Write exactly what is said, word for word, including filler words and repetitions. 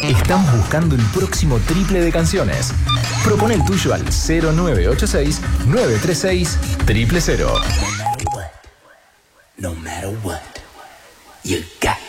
Estamos buscando el próximo triple de canciones. Propone el tuyo al cero nueve ocho seis, nueve tres seis, cero cero cero. No matter what, you got